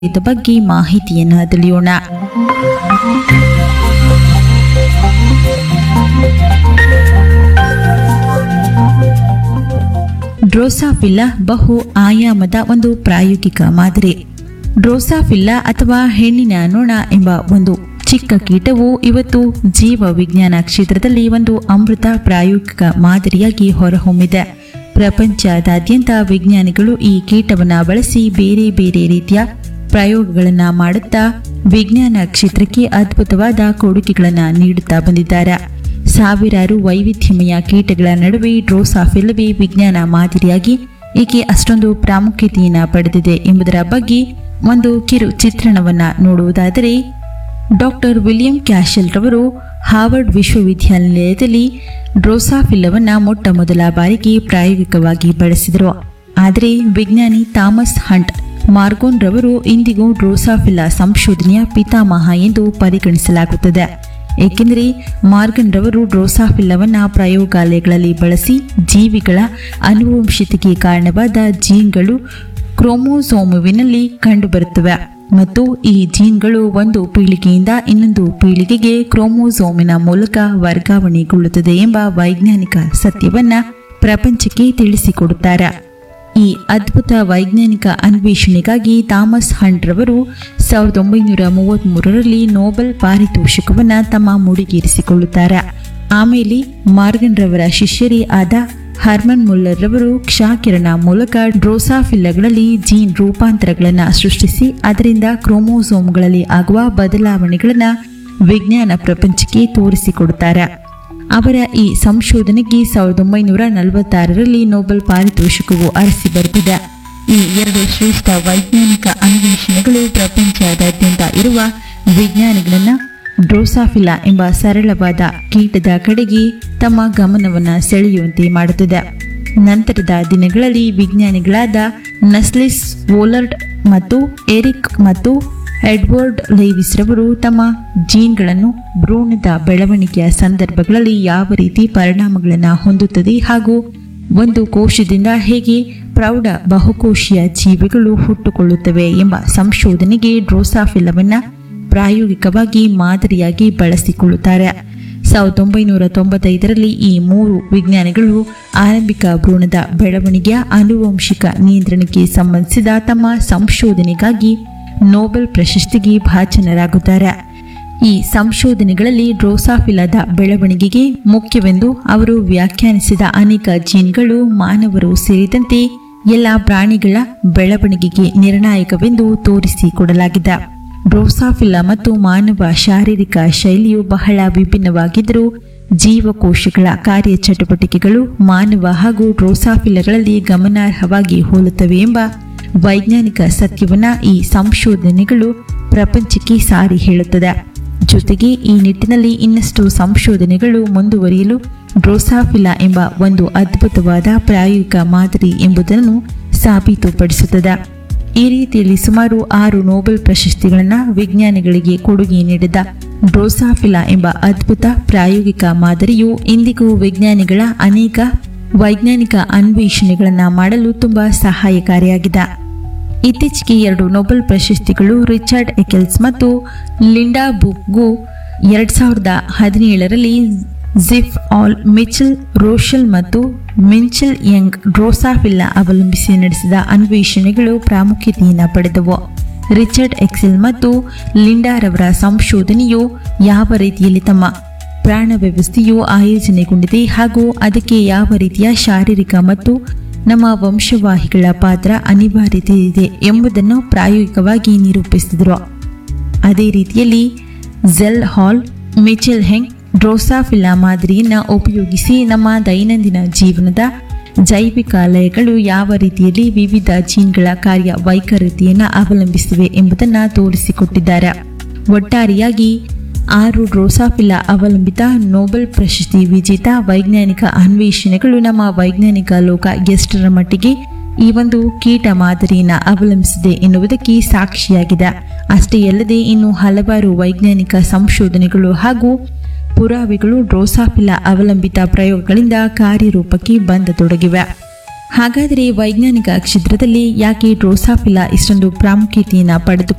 ಇದ್ರ ಬಗ್ಗೆ ಮಾಹಿತಿಯನ್ನು ತಿಳಿಯೋಣ. ಡ್ರೋಸಾಫಿಲ್ಲಾ ಬಹು ಆಯಾಮದ ಒಂದು ಪ್ರಾಯೋಗಿಕ ಮಾದರಿ. ಡ್ರೋಸಾಫಿಲ್ಲಾ ಅಥವಾ ಹೆಣ್ಣಿನ ನೊಣ ಎಂಬ ಒಂದು ಚಿಕ್ಕ ಕೀಟವು ಇವತ್ತು ಜೀವ ವಿಜ್ಞಾನ ಕ್ಷೇತ್ರದಲ್ಲಿ ಒಂದು ಅಮೃತ ಪ್ರಾಯೋಗಿಕ ಮಾದರಿಯಾಗಿ ಹೊರಹೊಮ್ಮಿದೆ. ಪ್ರಪಂಚದಾದ್ಯಂತ ವಿಜ್ಞಾನಿಗಳು ಈ ಕೀಟವನ್ನು ಬಳಸಿ ಬೇರೆ ಬೇರೆ ರೀತಿಯ ಪ್ರಯೋಗಗಳನ್ನು ಮಾಡುತ್ತಾ ವಿಜ್ಞಾನ ಕ್ಷೇತ್ರಕ್ಕೆ ಅದ್ಭುತವಾದ ಕೊಡುಗೆಗಳನ್ನು ನೀಡುತ್ತಾ ಬಂದಿದ್ದಾರೆ. ಸಾವಿರಾರು ವೈವಿಧ್ಯಮಯ ಕೀಟಗಳ ನಡುವೆ ಡ್ರೋಸಾಫಿಲ್ಲವೇ ವಿಜ್ಞಾನ ಮಾದರಿಯಾಗಿ ಏಕೆ ಅಷ್ಟೊಂದು ಪ್ರಾಮುಖ್ಯತೆಯನ್ನು ಪಡೆದಿದೆ ಎಂಬುದರ ಬಗ್ಗೆ ಒಂದು ಕಿರು ಚಿತ್ರಣವನ್ನು ನೋಡುವುದಾದರೆ, ಡಾಕ್ಟರ್ ವಿಲಿಯಂ ಕ್ಯಾಶೆಲ್ ರವರು ಹಾರ್ವರ್ಡ್ ವಿಶ್ವವಿದ್ಯಾನಿಲಯದಲ್ಲಿ ಡ್ರೋಸಾಫಿಲ್ಲವನ್ನು ಮೊಟ್ಟ ಮೊದಲ ಬಾರಿಗೆ ಪ್ರಾಯೋಗಿಕವಾಗಿ ಬಳಸಿದರು. ಆದರೆ ವಿಜ್ಞಾನಿ ಥಾಮಸ್ ಹಂಟ್ ಮಾರ್ಗೋನ್ ರವರು ಇಂದಿಗೂ ಡ್ರೋಸಾಫಿಲ್ಲಾ ಸಂಶೋಧನೆಯ ಪಿತಾಮಹ ಎಂದು ಪರಿಗಣಿಸಲಾಗುತ್ತದೆ. ಏಕೆಂದರೆ ಮಾರ್ಗನ್ ರವರು ಡ್ರೋಸಾಫಿಲ್ಲವನ್ನು ಪ್ರಯೋಗಾಲಯಗಳಲ್ಲಿ ಬಳಸಿ ಜೀವಿಗಳ ಆನುವಂಶಿಕತೆಗೆ ಕಾರಣವಾದ ಜೀನ್ಗಳು ಕ್ರೋಮೋಸೋಮುವಿನಲ್ಲಿ ಕಂಡುಬರುತ್ತವೆ ಮತ್ತು ಈ ಜೀನ್ಗಳು ಒಂದು ಪೀಳಿಗೆಯಿಂದ ಇನ್ನೊಂದು ಪೀಳಿಗೆಗೆ ಕ್ರೋಮೋಸೋಮಿನ ಮೂಲಕ ವರ್ಗಾವಣೆಗೊಳ್ಳುತ್ತದೆ ಎಂಬ ವೈಜ್ಞಾನಿಕ ಸತ್ಯವನ್ನ ಪ್ರಪಂಚಕ್ಕೆ ತಿಳಿಸಿಕೊಡುತ್ತಾರೆ. ಈ ಅದ್ಭುತ ವೈಜ್ಞಾನಿಕ ಅನ್ವೇಷಣೆಗಾಗಿ ಥಾಮಸ್ ಹಂಟ್ ರವರು 1933ರಲ್ಲಿ ನೊಬೆಲ್ ಪಾರಿತೋಷಿಕವನ್ನು ತಮ್ಮ ಮುಡಿಗೇರಿಸಿಕೊಳ್ಳುತ್ತಾರೆ. ಆಮೇಲೆ ಮಾರ್ಗನ್ ರವರ ಶಿಷ್ಯರೇ ಆದ ಹರ್ಮನ್ ಮುಲ್ಲರ್ ರವರು ಕ್ಷಕಿರಣ ಮೂಲಕ ಡ್ರೋಸಾಫಿಲ್ಲಾಗಳಲ್ಲಿ ಜೀನ್ ರೂಪಾಂತರಗಳನ್ನು ಸೃಷ್ಟಿಸಿ ಅದರಿಂದ ಕ್ರೋಮೋಸೋಮ್ಗಳಲ್ಲಿ ಆಗುವ ಬದಲಾವಣೆಗಳನ್ನು ವಿಜ್ಞಾನ ಪ್ರಪಂಚಕ್ಕೆ ತೋರಿಸಿಕೊಡುತ್ತಾರೆ. ಅವರ ಈ ಸಂಶೋಧನೆಗೆ 1946ರಲ್ಲಿ ನೊಬೆಲ್ ಪಾರಿತೋಷಿಕವು ಅರಸಿ ಬರುತ್ತಿದೆ. ಈ ಎರಡು ಶ್ರೇಷ್ಠ ವೈಜ್ಞಾನಿಕ ಅನ್ವೇಷಣೆಗಳು ಪ್ರಪಂಚದಾದ್ಯಂತ ಇರುವ ವಿಜ್ಞಾನಿಗಳನ್ನು ಡ್ರೋಸಾಫಿಲ್ಲಾ ಎಂಬ ಸರಳವಾದ ಕೀಟದ ಕಡೆಗೆ ತಮ್ಮ ಗಮನವನ್ನು ಸೆಳೆಯುವಂತೆ ಮಾಡುತ್ತದೆ. ನಂತರದ ದಿನಗಳಲ್ಲಿ ವಿಜ್ಞಾನಿಗಳಾದ ನಸ್ಲಿಸ್ ವೋಲರ್ಡ್ ಮತ್ತು ಎರಿಕ್ ಮತ್ತು ಎಡ್ವರ್ಡ್ ಲೇವಿಸ್ ರವರು ತಮ್ಮ ಜೀನ್ಗಳನ್ನು ಭ್ರೂಣದ ಬೆಳವಣಿಗೆಯ ಸಂದರ್ಭಗಳಲ್ಲಿ ಯಾವ ರೀತಿ ಪರಿಣಾಮಗಳನ್ನು ಹೊಂದುತ್ತದೆ ಹಾಗೂ ಒಂದು ಕೋಶದಿಂದ ಹೇಗೆ ಪ್ರೌಢ ಬಹುಕೋಶೀಯ ಜೀವಿಗಳು ಹುಟ್ಟುಕೊಳ್ಳುತ್ತವೆ ಎಂಬ ಸಂಶೋಧನೆಗೆ ಡ್ರೋಸಾಫಿಲ್ಲವನ್ನು ಪ್ರಾಯೋಗಿಕವಾಗಿ ಮಾದರಿಯಾಗಿ ಬಳಸಿಕೊಳ್ಳುತ್ತಾರೆ. 1995ರಲ್ಲಿ ಈ ಮೂರು ವಿಜ್ಞಾನಿಗಳು ಆರಂಭಿಕ ಭ್ರೂಣದ ಬೆಳವಣಿಗೆಯ ಆನುವಂಶಿಕ ನಿಯಂತ್ರಣಕ್ಕೆ ಸಂಬಂಧಿಸಿದ ತಮ್ಮ ಸಂಶೋಧನೆಗಾಗಿ ನೊಬೆಲ್ ಪ್ರಶಸ್ತಿಗೆ ಭಾಜನರಾಗುತ್ತಾರೆ. ಈ ಸಂಶೋಧನೆಗಳಲ್ಲಿ ಡ್ರೋಸಾಫಿಲ್ಲಾದ ಬೆಳವಣಿಗೆಗೆ ಮುಖ್ಯವೆಂದು ಅವರು ವ್ಯಾಖ್ಯಾನಿಸಿದ ಅನೇಕ ಜೀನ್ಗಳು ಮಾನವರು ಸೇರಿದಂತೆ ಎಲ್ಲ ಪ್ರಾಣಿಗಳ ಬೆಳವಣಿಗೆಗೆ ನಿರ್ಣಾಯಕವೆಂದು ತೋರಿಸಿಕೊಡಲಾಗಿದೆ. ಡ್ರೋಸಾಫಿಲ್ಲಾ ಮತ್ತು ಮಾನವ ಶಾರೀರಿಕ ಶೈಲಿಯು ಬಹಳ ವಿಭಿನ್ನವಾಗಿದ್ದರೂ ಜೀವಕೋಶಗಳ ಕಾರ್ಯಚಟುವಟಿಕೆಗಳು ಮಾನವ ಹಾಗೂ ಡ್ರೋಸಾಫಿಲ್ಲಾಗಳಲ್ಲಿ ಗಮನಾರ್ಹವಾಗಿ ಹೋಲುತ್ತವೆ ಎಂಬ ವೈಜ್ಞಾನಿಕ ಸತ್ಯವನ್ನು ಈ ಸಂಶೋಧನೆಗಳು ಪ್ರಪಂಚಕ್ಕೆ ಸಾರಿ ಹೇಳುತ್ತದೆ. ಜೊತೆಗೆ ಈ ನಿಟ್ಟಿನಲ್ಲಿ ಇನ್ನಷ್ಟು ಸಂಶೋಧನೆಗಳು ಮುಂದುವರಿಯಲು ಡ್ರೋಸಾಫಿಲ್ಲಾ ಎಂಬ ಒಂದು ಅದ್ಭುತವಾದ ಪ್ರಾಯೋಗಿಕ ಮಾದರಿ ಎಂಬುದನ್ನು ಸಾಬೀತುಪಡಿಸುತ್ತದೆ. ಈ ರೀತಿಯಲ್ಲಿ ಸುಮಾರು 6 ನೊಬೆಲ್ ಪ್ರಶಸ್ತಿಗಳನ್ನು ವಿಜ್ಞಾನಿಗಳಿಗೆ ಕೊಡುಗೆ ನೀಡಿದ ಡ್ರೋಸಾಫಿಲ್ಲಾ ಎಂಬ ಅದ್ಭುತ ಪ್ರಾಯೋಗಿಕ ಮಾದರಿಯು ಇಂದಿಗೂ ವಿಜ್ಞಾನಿಗಳ ಅನೇಕ ವೈಜ್ಞಾನಿಕ ಅನ್ವೇಷಣೆಗಳನ್ನು ಮಾಡಲು ತುಂಬಾ ಸಹಾಯಕಾರಿಯಾಗಿದೆ. ಇತ್ತೀಚೆಗೆ 2 ನೊಬೆಲ್ ಪ್ರಶಸ್ತಿಗಳು ರಿಚರ್ಡ್ ಎಕೆಲ್ಸ್ ಮತ್ತು ಲಿಂಡಾ ಬುಕ್ಗೂ 2017ರಲ್ಲಿ ಜಿಫ್ ಆಲ್ ಮಿಚೆಲ್ ರೋಷೆಲ್ ಮತ್ತು ಮಿಚೆಲ್ ಯಂಗ್ ಡ್ರೋಸಾಫಿಲ್ಲಾ ಅವಲಂಬಿಸಿ ನಡೆಸಿದ ಅನ್ವೇಷಣೆಗಳು ಪ್ರಾಮುಖ್ಯತೆಯನ್ನು ಪಡೆದವು. ರಿಚರ್ಡ್ ಎಕ್ಸೆಲ್ ಮತ್ತು ಲಿಂಡಾ ರವರ ಸಂಶೋಧನೆಯು ಯಾವ ರೀತಿಯಲ್ಲಿ ತಮ್ಮ ಪ್ರಾಣ ವ್ಯವಸ್ಥೆಯು ಆಯೋಜನೆಗೊಂಡಿದೆ ಹಾಗೂ ಅದಕ್ಕೆ ಯಾವ ರೀತಿಯ ಶಾರೀರಿಕ ಮತ್ತು ನಮ್ಮ ವಂಶವಾಹಿಗಳ ಪಾತ್ರ ಅನಿವಾರ್ಯತೆ ಇದೆ ಎಂಬುದನ್ನು ಪ್ರಾಯೋಗಿಕವಾಗಿ ನಿರೂಪಿಸಿದರು. ಅದೇ ರೀತಿಯಲ್ಲಿ ಝೆಲ್ ಹಾಲ್ ಮಿಚೆಲ್ ಹೆಂಗ್ ಡ್ರೋಸಾಫಿಲ್ಲಾ ಮಾದರಿಯನ್ನು ಉಪಯೋಗಿಸಿ ನಮ್ಮ ದೈನಂದಿನ ಜೀವನದ ಜೈವಿಕ ಲಯಗಳು ಯಾವ ರೀತಿಯಲ್ಲಿ ವಿವಿಧ ಜೀನ್ಗಳ ಕಾರ್ಯ ವೈಖರಿತೆಯನ್ನು ಅವಲಂಬಿಸಿವೆ ಎಂಬುದನ್ನು ತೋರಿಸಿಕೊಟ್ಟಿದ್ದಾರೆ. ಒಟ್ಟಾರೆಯಾಗಿ 6 ಡ್ರೋಸಾಫಿಲ್ಲಾ ಅವಲಂಬಿತ ನೊಬೆಲ್ ಪ್ರಶಸ್ತಿ ವಿಜೇತ ವೈಜ್ಞಾನಿಕ ಅನ್ವೇಷಣೆಗಳು ನಮ್ಮ ವೈಜ್ಞಾನಿಕ ಲೋಕ ಎಷ್ಟರ ಮಟ್ಟಿಗೆ ಈ ಒಂದು ಕೀಟ ಮಾದರಿಯನ್ನು ಅವಲಂಬಿಸಿದೆ ಎನ್ನುವುದಕ್ಕೆ ಸಾಕ್ಷಿಯಾಗಿದೆ. ಅಷ್ಟೇ ಅಲ್ಲದೆ ಇನ್ನು ಹಲವಾರು ವೈಜ್ಞಾನಿಕ ಸಂಶೋಧನೆಗಳು ಹಾಗೂ ಪುರಾವೆಗಳು ಡ್ರೋಸಾಫಿಲ್ಲಾ ಅವಲಂಬಿತ ಪ್ರಯೋಗಗಳಿಂದ ಕಾರ್ಯರೂಪಕ್ಕೆ ಬಂದತೊಡಗಿವೆ. ಹಾಗಾದರೆ ವೈಜ್ಞಾನಿಕ ಕ್ಷೇತ್ರದಲ್ಲಿ ಯಾಕೆ ಡ್ರೋಸಾಫಿಲಾ ಇಷ್ಟೊಂದು ಪ್ರಾಮುಖ್ಯತೆಯನ್ನು ಪಡೆದುಕೊಂಡಿದೆ